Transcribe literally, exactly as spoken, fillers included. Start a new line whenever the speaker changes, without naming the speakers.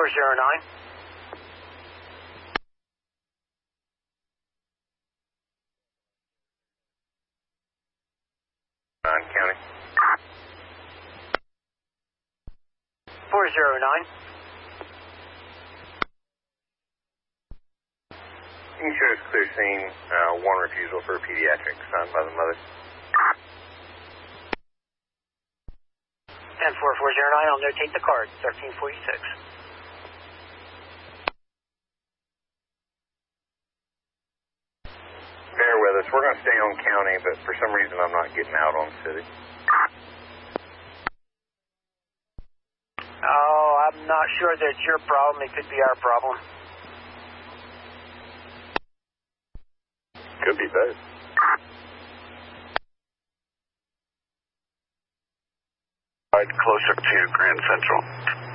four zero nine.
On county.
four zero nine.
You can show us clear scene, uh, one refusal for pediatric, signed by the mother.
ten four four zero nine, I'll notate the card, thirteen forty-six.
Bear with us. We're going to stay on county, but for some reason I'm not getting out on city.
Oh, I'm not sure that it's your problem. It could be our problem.
Could be both.
Closer to Grand Central.